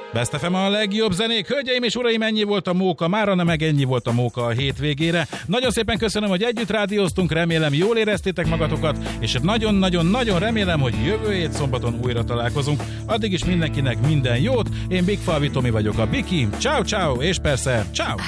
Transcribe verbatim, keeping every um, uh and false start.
Best ef em a legjobb zenék. Hölgyeim és uraim, ennyi volt a móka, mára nem meg ennyi volt a móka a hétvégére. Nagyon szépen köszönöm, hogy együtt rádióztunk, remélem jól éreztétek magatokat, és nagyon-nagyon-nagyon remélem, hogy jövő hét szombaton újra találkozunk. Addig is mindenkinek minden jót. Én Big Falvi Tomi vagyok, a Biki. Ciao, ciao, és persze, ciao.